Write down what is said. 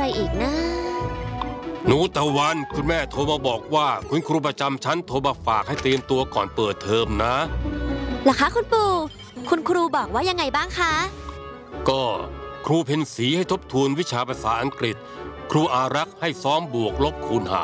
อะไรอีกนะหนูตะวันคุณแม่โทรมาบอกว่าคุณครูประจำชั้นโทรมาฝากให้เตรียมตัวก่อนเปิดเทอมนะเหรอคะคุณปู่คุณครูบอกว่ายังไงบ้างคะก็ครูเพ็ญศรีให้ทบทวนวิชาภาษาอังกฤษครูอารักษ์ให้ซ้อมบวกลบคูณหาร